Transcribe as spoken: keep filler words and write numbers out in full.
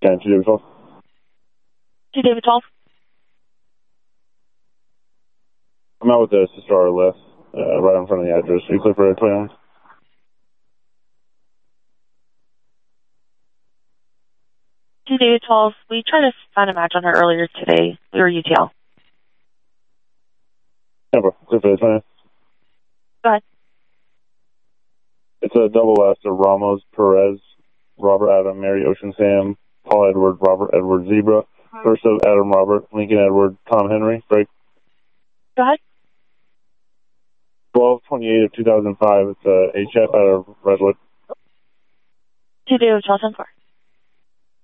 ten, two David twelve. two David twelve. I'm out with the sister R list, uh, right in front of the address. Are you clear for twenty-one? two David twelve. We tried to find a match on her earlier today. We were U T L. Yeah, bro. Clear for the twenty. Go ahead. It's a double S of Ramos, Perez, Robert Adam, Mary Ocean Sam, Paul Edward, Robert Edward Zebra, first of Adam Robert, Lincoln Edward, Tom Henry, break. Go ahead. twelve twenty-eight of two thousand five. It's a H F out of Redwood. two David twelve, ten four.